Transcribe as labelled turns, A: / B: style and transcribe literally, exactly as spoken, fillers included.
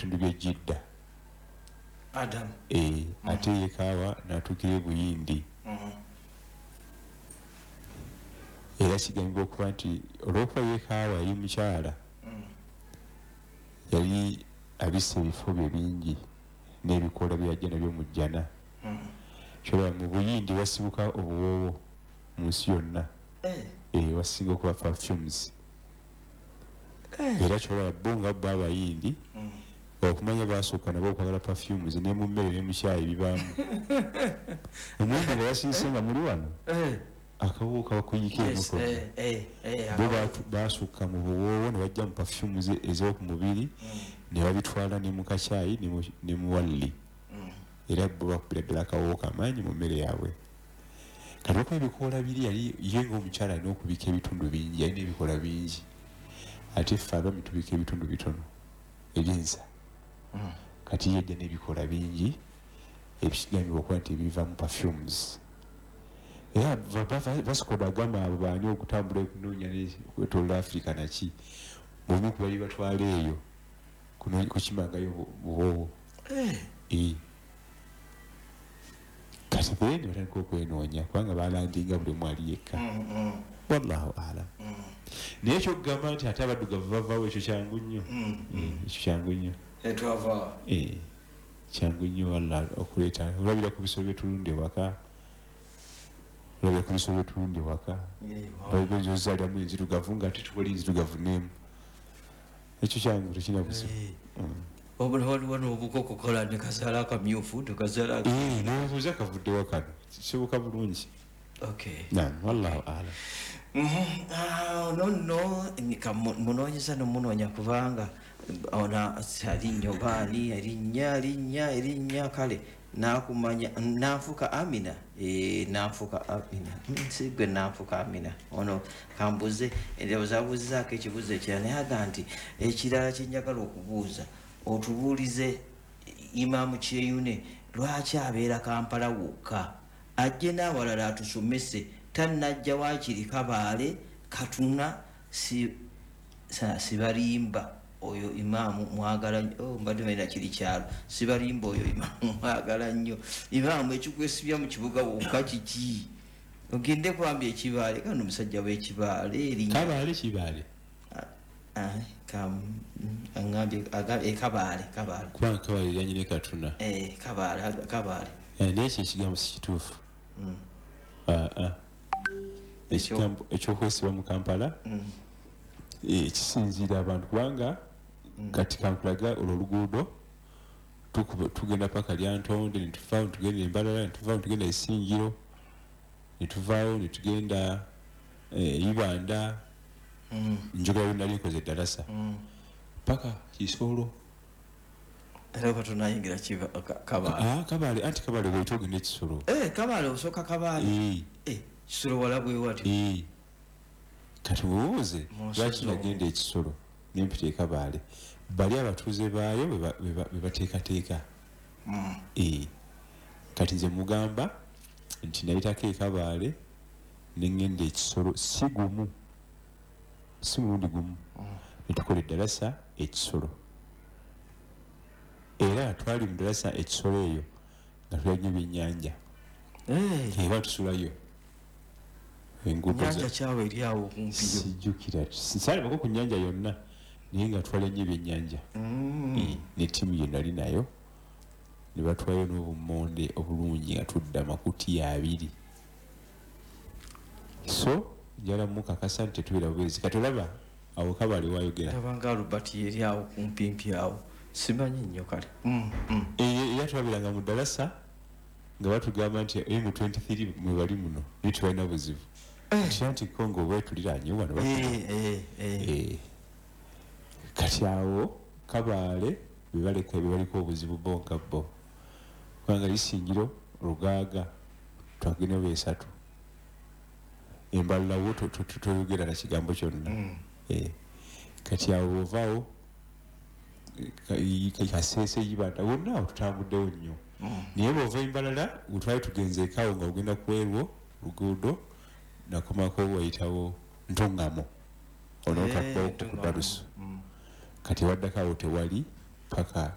A: bitundu bya Jidda
B: Adam
A: eh mm-hmm. ate yekaawa natukire Buyindi
B: mhm
A: era kigambibwa okuba nti olwokuba yekaawa yali mukyala yali abisse ebifo bye bingi n'ebikola byajja nabyo mu jjana kyolaba mu Buyindi wasibuka obuwoowo mu nsi yonna eh wasinga okuba perfumes era kyolaba bo nga bo Abayindi okumanya basooka nabo okwagala perfumes ne mu mmere ne mu caayi bibaamu omwenge nga wasiise nga muli wano akawo kabakuyika emuko bo basukka mu buwoowo ne bajja mu perfumes ez'oku mubiri ne babitwala ne mu kacaayi ne mu walli era bo bakubira ddala akawo kamaanyi mu mmere yaabwe kati okuba ebikoola biri yali ye ng'omukyala alina okubika ebitundu bingi yalina ebikoola bingi ate ffe abaami tubika ebitundu bitono eby'ensa kati yejja n'ebikoola bingi ebikigambibwa okuba nti ebiva mu perfumes era Vasco da Gama abo baani okutambula okunoonya okwetooloola Africa naki bumu ku bali batwala eyo kukimangayo buwoowo kati beeni batandika okwenoonya kubanga balandinga buli mwali yekka wallahu alam naye ekyokugamba nti ate abaddugavu bavaawo ekyo kyangu nnyo ekyo kyangu nnyo
B: etwava
A: kyangu nnyo walla okuleeta olabira ku bisolo byetulunda ewaka olabira ku bisolo byetulunda ewaka bagenza ozaaliramu enzirugavu nga ate tukola enzirugavu n'emu ekyo kyangu tekina buzibu
B: waliwo n'obukokokola ne kazaala akamyufu tekazaala
A: nabuuza kavuddewo kano kisoboka bulungi nam wallahu alam
B: nonno munoonyeza nomunoonya kubanga ona alinnyo baani erinnya erinnya erinnya kale nakumanya nanfuka Amina nanfuka Amina sigwe nanfuka Amina ono kambuze ndowoozabuuzizaako ekibuuzo ekirala naye aga nti ekirala kyenjagala okubuuza otubuulize Imaamu Kyeyune lwaki abeera Kampala wokka ajje n'awalala atusomese tannajja waakiri Kabaale Katuna si sibalimba oyo Imaamu mwagala oh mbadde mena kiri kyalo sibalimba oyo Imaamu mwagala nnyo Imaamu ekikwesibya mu kibuga wokka kiki ogende kwambya ekibaale kano omusajja w'ekibaale eri
A: Kabaale kibaale
B: ah kam angambye aga Kabaale Kabaale
A: kubanga Kabaale yanyine Katuna
B: eh Kabaale Kabaale
A: n'ekyo ekigambo si kituufu ekigambo ekyokwesiba mu Kampala ekisinziira abantu kubanga kati kankulaga olwo oluguudo tugenda paka Lyantonde ne tuvaawo tugenda Embalala ne tuvaawo tugenda Essingiro ne tuvaawo ne tugenda Ibanda njogera nali nkoze Dalasa paka Kisolo
B: era batunayingira kiba Kabaale
A: ah Kabaale anti Kabaale bwe togenda Kisolo
B: eh Kabaale osoka Kabaale eh Kisolo wala bwe wati
A: eh kati woze lwaki nagenda Ekisolo nempita Kabaale bali abatuuze baayo be bateekateeka eh kati nze mugamba nti nayitako Kabaale nengenda Ekisolo si gumu si mulundi gumu netukola Dalasa Ekisolo era twali mu Dalasa Ekisolo eyo nga tulanye ebyennyanja eba tusulayo
B: ennyanja kyawe eri awo kumpi
A: sijjukira sisalabako ku nnyanja yonna naye nga twalanye ebyennyanja ne ttiimu ye nali nayo ne batwayo n'obummonde obulungi nga tudda makuti abiri so njala mukakasa nti tetubeera bubeezi kati olaba awo Kabaale wayogera
B: tabanga Albert yeri awo kumpimpi awo simanyi nnyo kale
A: era twabiranga mu Dalasa nga batugamba nti M twenty-three mwe bali muno naye tebalina buzibu nti Congo bwetuliranye wano kati awo Kabaale bebaleka bebaliko obuzibu bonka bo kubanga Isingiro Lugaaga twagenda beesatu Embalala wo toyogera na kigambo kyonna kati awo ovaawo Kasese Ibanda wonna awo tutambuddewo nnyo naye bw'ova Embalala utwali tugenze ekaawo nga ogenda kwerwo luguudo nakomako wayitawo Ntungamo onootwakwawo ku Darusu kati waddako awo tewali paka